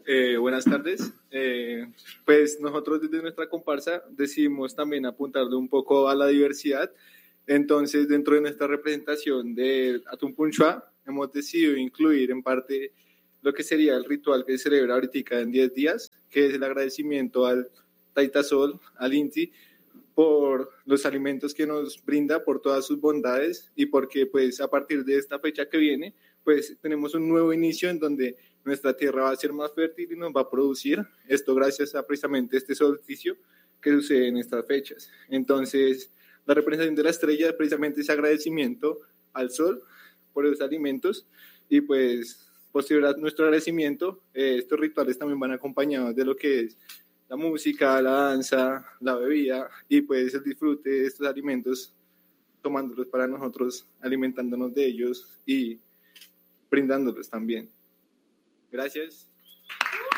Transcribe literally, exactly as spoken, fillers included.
Eh, buenas tardes. Eh, pues nosotros desde nuestra comparsa decidimos también apuntarle un poco a la diversidad. Entonces, dentro de nuestra representación de Atún Punchua, hemos decidido incluir en parte lo que sería el ritual que se celebra ahorita en diez días, que es el agradecimiento al Taita Sol, al Inti, por los alimentos que nos brinda, por todas sus bondades y porque pues a partir de esta fecha que viene, pues tenemos un nuevo inicio en donde nuestra tierra va a ser más fértil y nos va a producir esto gracias a precisamente este solsticio que sucede en estas fechas. Entonces, la representación de la estrella es precisamente ese agradecimiento al sol por los alimentos y pues posterior a nuestro agradecimiento, eh, estos rituales también van acompañados de lo que es la música, la danza, la bebida y pues el disfrute de estos alimentos, tomándolos para nosotros, alimentándonos de ellos y brindándolos también. Gracias.